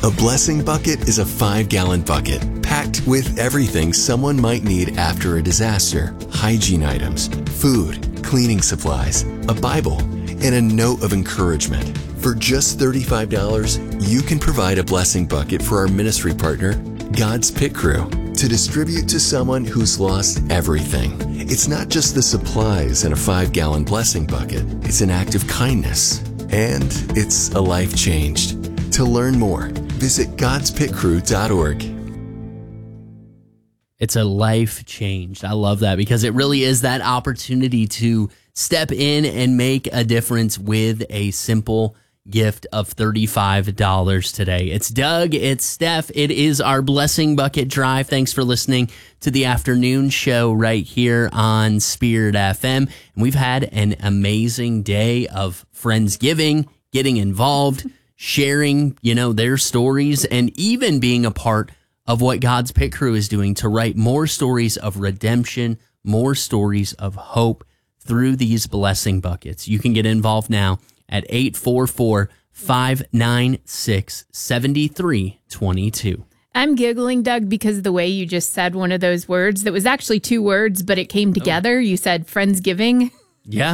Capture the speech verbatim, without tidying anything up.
A blessing bucket is a five-gallon bucket packed with everything someone might need after a disaster. Hygiene items, food, cleaning supplies, a Bible, and a note of encouragement. For just thirty-five dollars, you can provide a blessing bucket for our ministry partner, God's Pit Crew, to distribute to someone who's lost everything. It's not just the supplies in a five-gallon blessing bucket. It's an act of kindness, and it's a life changed. To learn more, visit gods pit crew dot org. It's a life changed. I love that because it really is that opportunity to step in and make a difference with a simple gift of thirty-five dollars today. It's Doug, it's Steph, it is our Blessing Bucket Drive. Thanks for listening to the afternoon show right here on Spirit F M. And we've had an amazing day of Friendsgiving, getting involved, sharing, you know, their stories, and even being a part of what God's Pit Crew is doing to write more stories of redemption, more stories of hope through these blessing buckets. You can get involved now at eight four four, five nine six, seven three two two. I'm giggling, Doug, because the way you just said one of those words that was actually two words, but it came together. You said Friendsgiving. Yeah.